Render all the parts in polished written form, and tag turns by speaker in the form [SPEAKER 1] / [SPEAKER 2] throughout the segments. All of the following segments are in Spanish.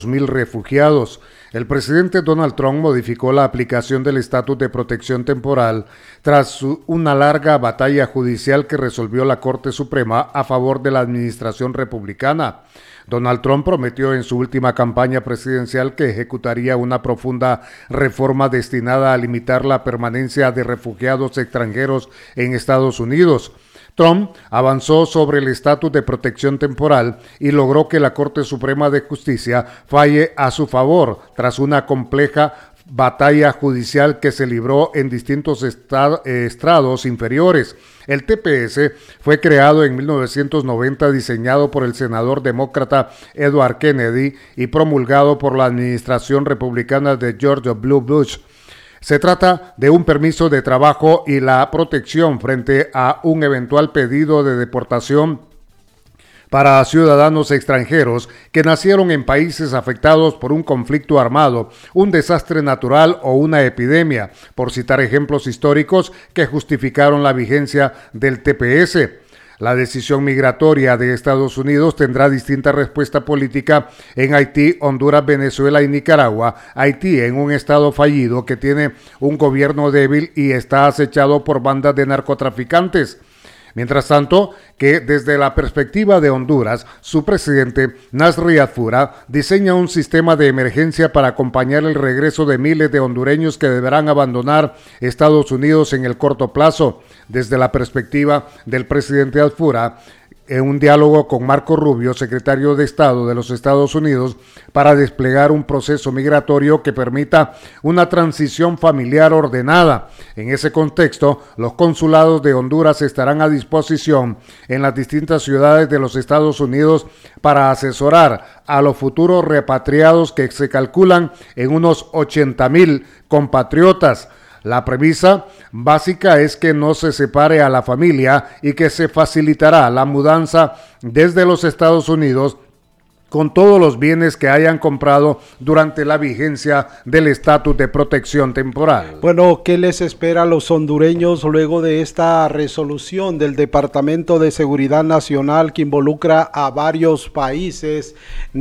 [SPEAKER 1] 2.000 refugiados. El presidente Donald Trump modificó la aplicación del estatus de protección temporal tras una larga batalla judicial que resolvió la Corte Suprema a favor de la administración republicana. Donald Trump prometió en su última campaña presidencial que ejecutaría una profunda reforma destinada a limitar la permanencia de refugiados extranjeros en Estados Unidos. Trump avanzó sobre el estatus de protección temporal y logró que la Corte Suprema de Justicia falle a su favor tras una compleja batalla judicial que se libró en distintos estrados inferiores. El TPS fue creado en 1990, diseñado por el senador demócrata Edward Kennedy y promulgado por la administración republicana de George W. Bush. Se trata de un permiso de trabajo y la protección frente a un eventual pedido de deportación para ciudadanos extranjeros que nacieron en países afectados por un conflicto armado, un desastre natural o una epidemia, por citar ejemplos históricos que justificaron la vigencia del TPS. La decisión migratoria de Estados Unidos tendrá distinta respuesta política en Haití, Honduras, Venezuela y Nicaragua. Haití, en un estado fallido que tiene un gobierno débil y está acechado por bandas de narcotraficantes. Mientras tanto, que desde la perspectiva de Honduras, su presidente, Nasri Adfura, diseña un sistema de emergencia para acompañar el regreso de miles de hondureños que deberán abandonar Estados Unidos en el corto plazo. Desde la perspectiva del presidente Adfura, en un diálogo con Marco Rubio, secretario de Estado de los Estados Unidos, para desplegar un proceso migratorio que permita una transición familiar ordenada. En ese contexto, los consulados de Honduras estarán a disposición en las distintas ciudades de los Estados Unidos para asesorar a los futuros repatriados que se calculan en unos 80,000 compatriotas. La premisa básica es que no se separe a la familia y que se facilitará la mudanza desde los Estados Unidos con todos los bienes que hayan comprado durante la vigencia del estatus de protección temporal.
[SPEAKER 2] Bueno, ¿qué les espera a los hondureños luego de esta resolución del Departamento de Seguridad Nacional que involucra a varios países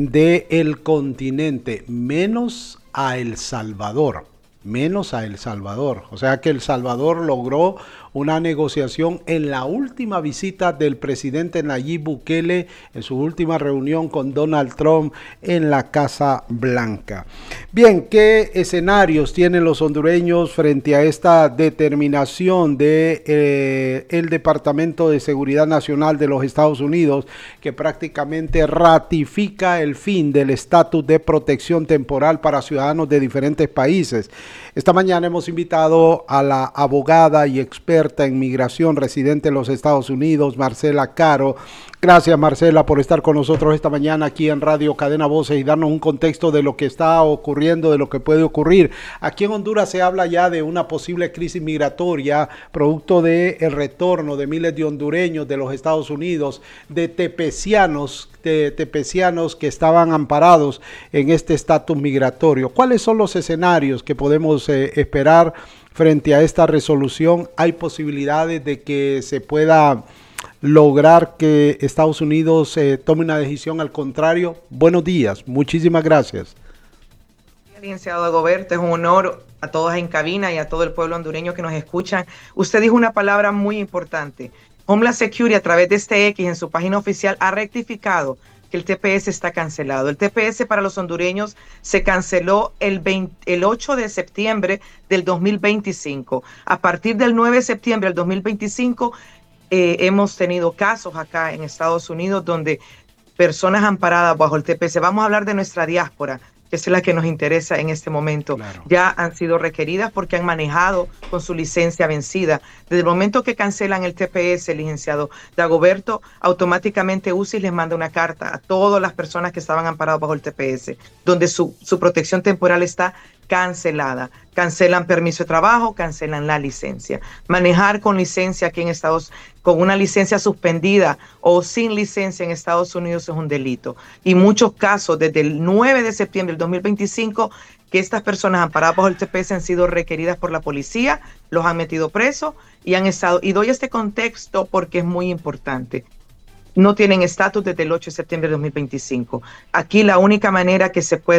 [SPEAKER 2] del continente, menos a El Salvador? Menos a El Salvador, o sea que El Salvador logró una negociación en la última visita del presidente Nayib Bukele en su última reunión con Donald Trump en la Casa Blanca. Bien, ¿qué escenarios tienen los hondureños frente a esta determinación de el Departamento de Seguridad Nacional de los Estados Unidos, que prácticamente ratifica el fin del estatus de protección temporal para ciudadanos de diferentes países? Esta mañana hemos invitado a la abogada y experta en migración residente en los Estados Unidos, Marcela Caro. Gracias, Marcela, por estar con nosotros esta mañana aquí en Radio Cadena Voces y darnos un contexto de lo que está ocurriendo, de lo que puede ocurrir. Aquí en Honduras se habla ya de una posible crisis migratoria producto del retorno de miles de hondureños de los Estados Unidos, de tepecianos que estaban amparados en este estatus migratorio. ¿Cuáles son los escenarios que podemos esperar frente a esta resolución? ¿Hay posibilidades de que se pueda lograr que Estados Unidos tome una decisión al contrario? Buenos días, muchísimas gracias.
[SPEAKER 3] Licenciado Dagoberto, es un honor a todos en cabina y a todo el pueblo hondureño que nos escuchan. Usted dijo una palabra muy importante. Homeland Security, a través de este X en su página oficial, ha rectificado que el TPS está cancelado. El TPS para los hondureños se canceló el 8 de septiembre del 2025. A partir del 9 de septiembre del 2025, hemos tenido casos acá en Estados Unidos donde personas amparadas bajo el TPS, vamos a hablar de nuestra diáspora, que es la que nos interesa en este momento, claro, ya han sido requeridas porque han manejado con su licencia vencida. Desde el momento que cancelan el TPS, licenciado Dagoberto, automáticamente UCIS les manda una carta a todas las personas que estaban amparadas bajo el TPS, donde su protección temporal está cancelada. Cancelan permiso de trabajo, cancelan la licencia. Manejar con licencia aquí en Estados Unidos, con una licencia suspendida o sin licencia en Estados Unidos es un delito. Y muchos casos desde el 9 de septiembre del 2025 que estas personas amparadas bajo el TPS han sido requeridas por la policía, los han metido presos y han estado. Y doy este contexto porque es muy importante. no tienen estatus desde el 8 de septiembre de 2025. Aquí la única manera que se puede